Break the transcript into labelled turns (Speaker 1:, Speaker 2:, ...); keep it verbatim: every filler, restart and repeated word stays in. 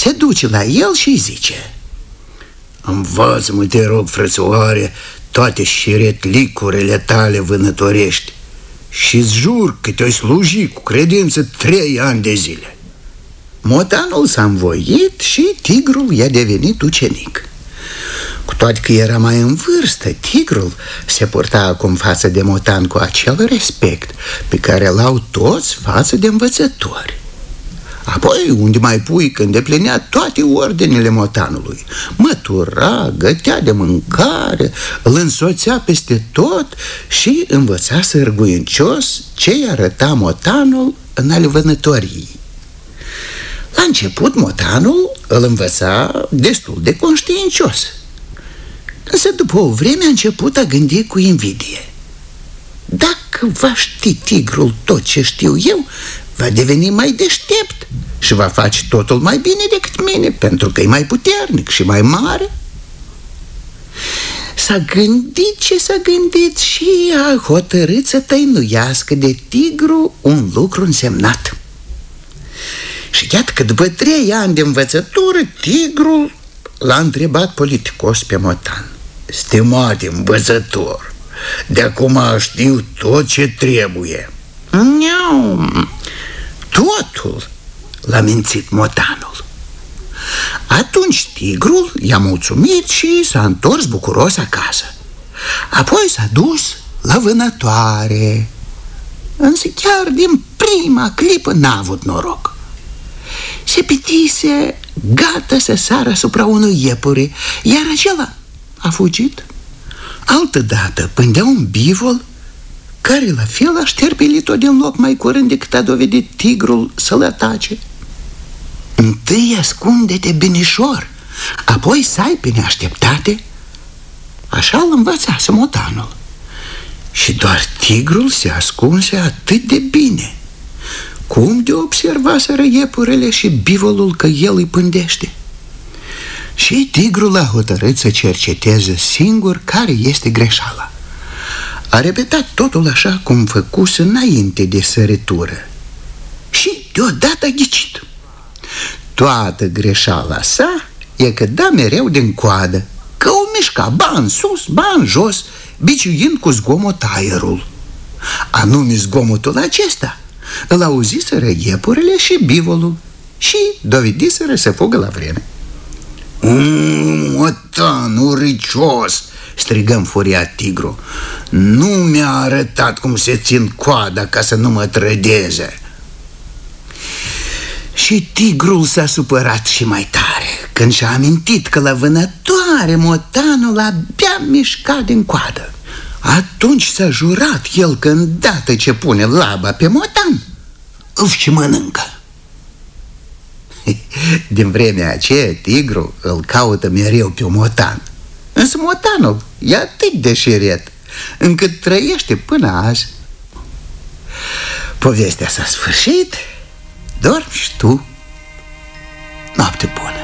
Speaker 1: se duce la el și îi zice: învață-mă, te rog, frățioare, toate șiretlicurile tale vânătorești și-ți jur că te-ai sluji cu credință trei ani de zile. Motanul s-a învoit și tigrul i-a devenit ucenic. Cu toate că era mai în vârstă, tigrul se purta acum față de motan cu acel respect pe care l-au toți față de învățători. Apoi, unde mai pui, că îndeplinea toate ordinele motanului, mătura, gătea de mâncare, îl însoțea peste tot și învăța sârguincios ce-i arăta motanul în ale vânătoriei. La început, motanul îl învăța destul de conștiincios, însă după o vreme a început a gândi cu invidie: dacă va ști tigrul tot ce știu eu, va deveni mai deștept și va face totul mai bine decât mine, pentru că e mai puternic și mai mare. S-a gândit ce s-a gândit și a hotărât să tăinuiască de tigru un lucru însemnat. Și iată că după trei ani de învățătură, tigrul l-a întrebat politicos pe motan: stimate învățător, de acum știu tot ce trebuie. Nu, totul, l-a mințit motanul. Atunci tigrul i-a mulțumit și s-a întors bucuros acasă. Apoi s-a dus la vânătoare, însă chiar din prima clipă n-a avut noroc. Se pitise gata să sară asupra unui iepure, iar acela a fugit. Altădată pândea un bivol care la fel a șterpelit-o din loc mai curând decât a dovedit tigrul să-l atace. Întâi ascunde-te binișor, apoi sai pe neașteptate. Așa îl învățase motanul. Și doar tigrul se ascunse atât de bine, cum de observaseră iepurele și bivolul că el îi pândește. Și tigrul a hotărât să cerceteze singur care este greșeala. A repetat totul așa cum făcuse înainte de săritură și deodată a ghicit. Toată greșeala sa e că da mereu din coadă, că o mișca ba în sus, ba în jos, biciuind cu zgomot aerul. Anume zgomotul acesta îl auziseră iepurele și bivolul și dovediseră să fugă la vreme. Motan uricios, strigă înfuriat tigru, nu mi-a arătat cum se țin coada ca să nu mă trădeze. Și tigrul s-a supărat și mai tare când și-a amintit că la vânătoare motanul abia mișca din coadă. Atunci s-a jurat el că îndată ce pune laba pe motan, îl și mănâncă. Din vremea aceea, tigru îl caută mereu pe motan, însă motanul e atât de șiret încât trăiește până azi. Povestea s-a sfârșit, dormi și tu. Noapte bună.